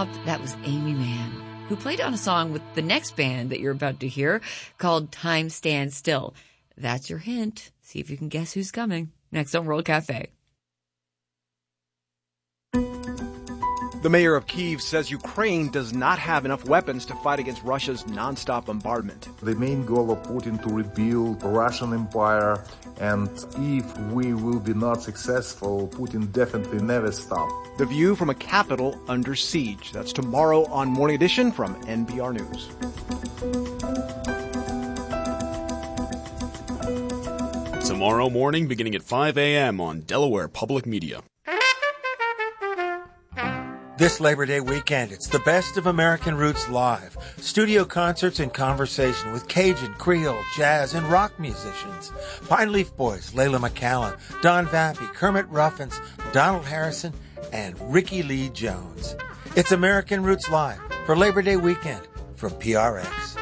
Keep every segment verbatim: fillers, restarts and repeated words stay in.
Nonstop, that was Amy Mann, who played on a song with the next band that you're about to hear called Time Stands Still. That's your hint. See if you can guess who's coming. Next on World Cafe. The mayor of Kyiv says Ukraine does not have enough weapons to fight against Russia's nonstop bombardment. The main goal of Putin to rebuild the Russian Empire, and if we will be not successful, Putin definitely never stop. The view from a capital under siege. That's tomorrow on Morning Edition from N P R News. Tomorrow morning beginning at five a.m. on Delaware Public Media. This Labor Day weekend, it's the best of American Roots live. Studio concerts and conversation with Cajun, Creole, jazz, and rock musicians. Pine Leaf Boys, Layla McCallan, Don Vappy, Kermit Ruffins, Donald Harrison, and Ricky Lee Jones. It's American Roots Live for Labor Day weekend from P R X.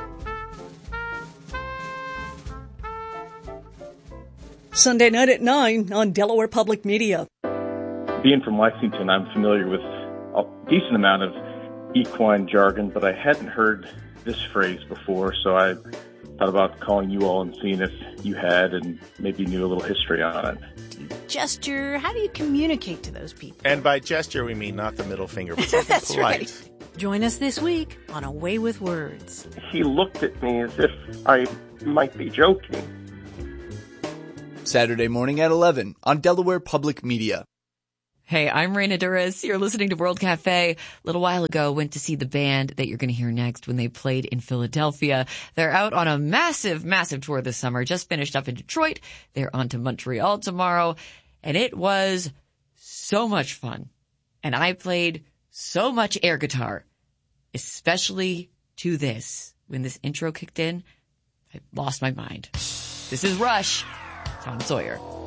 Sunday night at nine on Delaware Public Media. Being from Lexington, I'm familiar with a decent amount of equine jargon, but I hadn't heard this phrase before, so I thought about calling you all and seeing if you had and maybe knew a little history on it. Do you gesture? How do you communicate to those people? And by gesture, we mean not the middle finger, but something That's polite. Right. Join us this week on A Way with Words. He looked at me as if I might be joking. Saturday morning at eleven on Delaware Public Media. Hey, I'm Raina Duras. You're listening to World Cafe. A little while ago, went to see the band that you're going to hear next when they played in Philadelphia. They're out on a massive, massive tour this summer. Just finished up in Detroit. They're on to Montreal tomorrow. And it was so much fun. And I played so much air guitar, especially to this. When this intro kicked in, I lost my mind. This is Rush. Tom Sawyer.